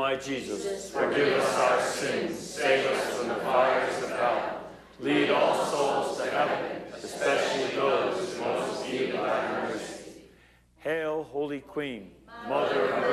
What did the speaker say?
my Jesus, forgive us our sins, save us from the fires of hell. Lead all souls to heaven, especially those most in need of thy mercy. Hail, Holy Queen, Mother of